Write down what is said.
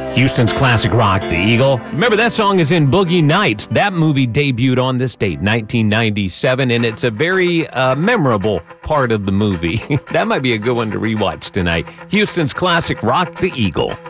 Houston's classic rock, The Eagle. Remember, that song is in Boogie Nights. That movie debuted on this date, 1997, and it's a very memorable part of the movie. That might be a good one to rewatch tonight. Houston's classic rock, The Eagle.